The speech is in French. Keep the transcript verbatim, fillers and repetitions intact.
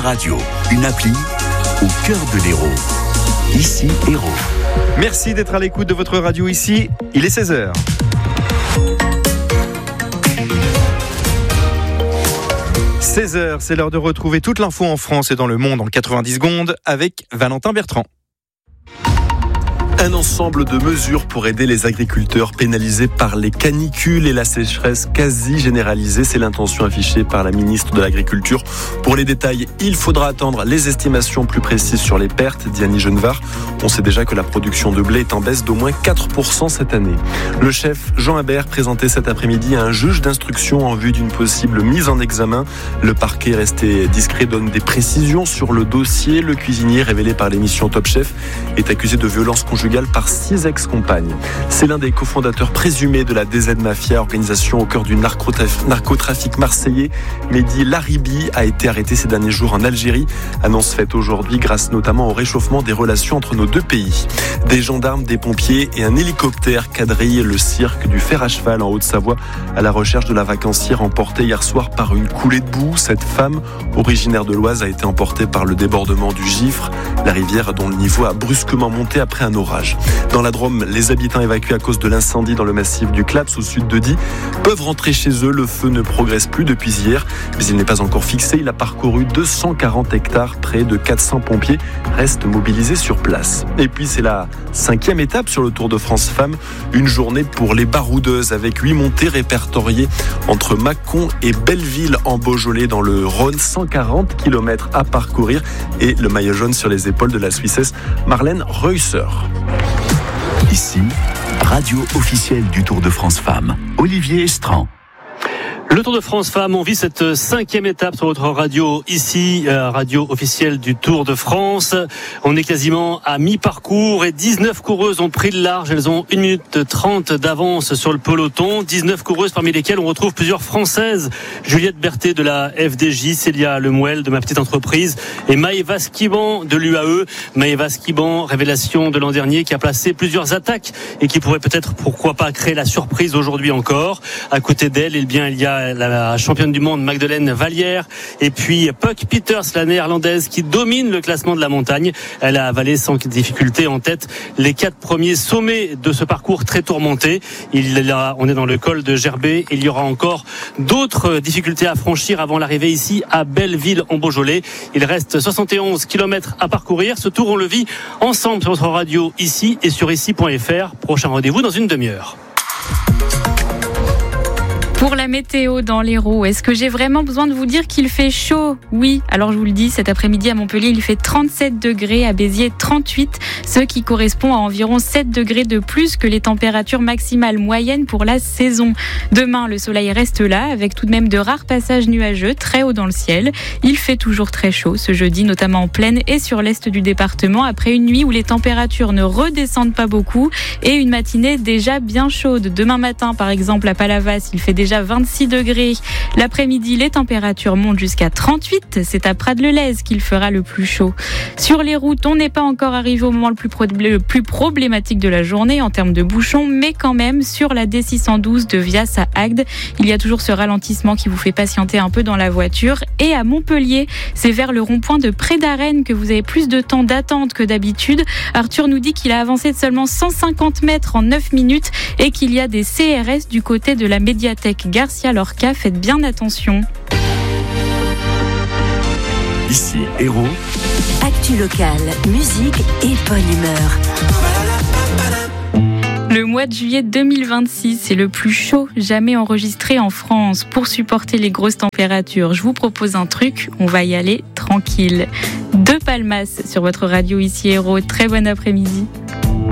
radio, une appli au cœur de l'Hérault. Ici, Hérault. Merci d'être à l'écoute de votre radio ici. Il est seize heures. seize heures, c'est l'heure de retrouver toute l'info en France et dans le monde en quatre-vingt-dix secondes avec Valentin Bertrand. Un ensemble de mesures pour aider les agriculteurs pénalisés par les canicules et la sécheresse quasi généralisée. C'est l'intention affichée par la ministre de l'Agriculture. Pour les détails, il faudra attendre les estimations plus précises sur les pertes, dit Annie Genevard. On sait déjà que la production de blé est en baisse d'au moins quatre pour cent cette année. Le chef Jean Habert présentait cet après-midi à un juge d'instruction en vue d'une possible mise en examen. Le parquet resté discret donne des précisions sur le dossier. Le cuisinier, révélé par l'émission Top Chef, est accusé de violence conjugale par six ex-compagnes. C'est l'un des cofondateurs présumés de la D Z Mafia, organisation au cœur du narcotraf- narcotrafic marseillais. Mehdi Laribi a été arrêté ces derniers jours en Algérie. Annonce faite aujourd'hui grâce notamment au réchauffement des relations entre nos deux pays. Des gendarmes, des pompiers et un hélicoptère quadrillent le cirque du Fer à Cheval en Haute-Savoie à la recherche de la vacancière emportée hier soir par une coulée de boue. Cette femme, originaire de l'Oise, a été emportée par le débordement du Gifre, la rivière dont le niveau a brusquement monté après un orage. Dans la Drôme, les habitants évacués à cause de l'incendie dans le massif du Claps au sud de Die peuvent rentrer chez eux. Le feu ne progresse plus depuis hier, mais il n'est pas encore fixé. Il a parcouru deux cent quarante hectares. Près de quatre cents pompiers restent mobilisés sur place. Et puis c'est la cinquième étape sur le Tour de France Femmes. Une journée pour les baroudeuses avec huit montées répertoriées entre Mâcon et Belleville en Beaujolais dans le Rhône. cent quarante kilomètres à parcourir et le maillot jaune sur les épaules de la Suissesse Marlène Reusser. Ici, radio officielle du Tour de France Femmes. Olivier Estran. Le Tour de France Femmes, on vit cette cinquième étape sur votre radio ici, euh, radio officielle du Tour de France. On est quasiment à mi-parcours et dix-neuf coureuses ont pris le large. Elles ont une minute trente d'avance sur le peloton. dix-neuf coureuses parmi lesquelles on retrouve plusieurs Françaises. Juliette Berthet de la F D J, Célia Lemuel de Ma Petite Entreprise et Maëva Skiban de l'U A E. Maëva Skiban, révélation de l'an dernier, qui a placé plusieurs attaques et qui pourrait peut-être, pourquoi pas, créer la surprise aujourd'hui encore. À côté d'elle, eh bien, il y a la championne du monde Magdeleine Vallière et puis Puck Peters, la néerlandaise qui domine le classement de la montagne. Elle a avalé sans difficulté en tête les quatre premiers sommets de ce parcours très tourmenté. Il y a, on est dans le col de Gerbet. Il y aura encore d'autres difficultés à franchir avant l'arrivée ici à Belleville en Beaujolais. Il reste soixante et onze kilomètres à parcourir. Ce tour, on le vit ensemble sur notre radio ici et sur ici point f r. Prochain rendez-vous dans une demi-heure. Pour la météo dans l'Hérault, est-ce que j'ai vraiment besoin de vous dire qu'il fait chaud ? Oui, alors je vous le dis, cet après-midi à Montpellier, il fait trente-sept degrés, à Béziers trente-huit, ce qui correspond à environ sept degrés de plus que les températures maximales moyennes pour la saison. Demain, le soleil reste là, avec tout de même de rares passages nuageux, très haut dans le ciel. Il fait toujours très chaud ce jeudi, notamment en plaine et sur l'est du département, après une nuit où les températures ne redescendent pas beaucoup et une matinée déjà bien chaude. Demain matin, par exemple, à Palavas, il fait déjà vingt-six degrés. L'après-midi, les températures montent jusqu'à trente-huit. C'est à Prades-le-Lez qu'il fera le plus chaud. Sur les routes, on n'est pas encore arrivé au moment le plus, pro- le plus problématique de la journée en termes de bouchons, mais quand même, sur la D six cent douze de Vias à Agde, il y a toujours ce ralentissement qui vous fait patienter un peu dans la voiture. Et à Montpellier, c'est vers le rond-point de Pré-d'Arène que vous avez plus de temps d'attente que d'habitude. Arthur nous dit qu'il a avancé de seulement cent cinquante mètres en neuf minutes et qu'il y a des C R S du côté de la médiathèque Garcia Lorca, faites bien attention. Ici, Hérault. Actu locale, musique et bonne humeur. Le mois de juillet deux mille vingt-six, c'est le plus chaud jamais enregistré en France. Pour supporter les grosses températures, je vous propose un truc, on va y aller tranquille. De Palmas sur votre radio ici Hérault. Très bon après-midi.